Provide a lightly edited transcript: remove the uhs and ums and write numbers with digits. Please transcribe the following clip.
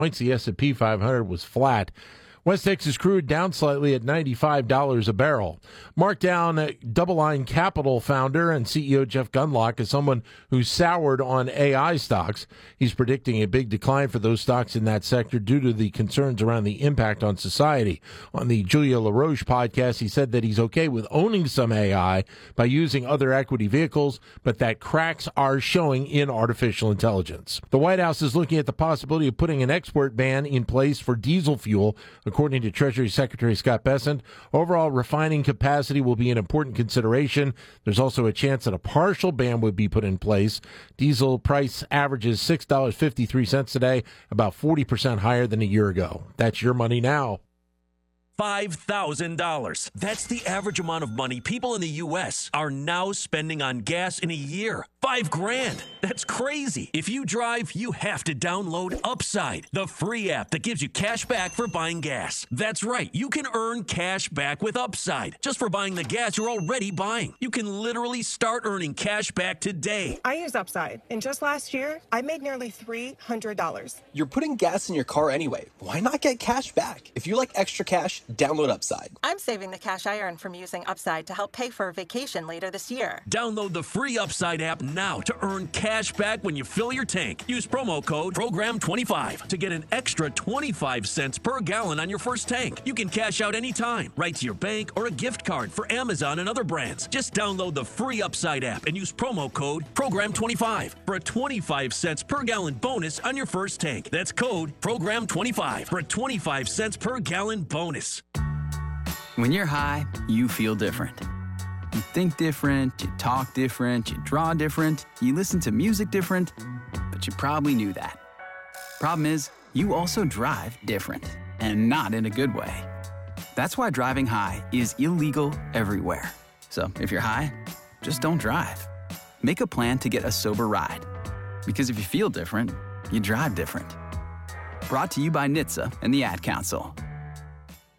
points. The S&P 500 was flat. West Texas crude down slightly at $95 a barrel. Markdown DoubleLine Capital founder and CEO Jeff Gundlach is someone who's soured on AI stocks. He's predicting a big decline for those stocks in that sector due to the concerns around the impact on society. On the Julia LaRoche podcast, he said that he's okay with owning some AI by using other equity vehicles, but that cracks are showing in artificial intelligence. The White House is looking at the possibility of putting an export ban in place for diesel fuel. According to Treasury Secretary Scott Bessent, overall refining capacity will be an important consideration. There's also a chance that a partial ban would be put in place. Diesel price averages $6.53 today, about 40% higher than a year ago. That's your money now. $5,000. That's the average amount of money people in the U.S. are now spending on gas in a year. $5,000. That's crazy. If you drive, you have to download Upside, the free app that gives you cash back for buying gas. That's right. You can earn cash back with Upside just for buying the gas you're already buying. You can literally start earning cash back today. I use Upside, and just last year, I made nearly $300. You're putting gas in your car anyway. Why not get cash back? If you like extra cash, download Upside. I'm saving the cash I earn from using Upside to help pay for a vacation later this year. Download the free Upside app now to earn cash back when you fill your tank. Use promo code PROGRAM25 to get an extra 25 cents per gallon on your first tank. You can cash out anytime, right to your bank or a gift card for Amazon and other brands. Just download the free Upside app and use promo code PROGRAM25 for a 25 cents per gallon bonus on your first tank. That's code PROGRAM25 for a 25 cents per gallon bonus. When you're high, you feel different. You think different, you talk different, you draw different, you listen to music different, but you probably knew that. Problem is, you also drive different, and not in a good way. That's why driving high is illegal everywhere. So if you're high, just don't drive. Make a plan to get a sober ride. Because if you feel different, you drive different. Brought to you by NHTSA and the Ad Council.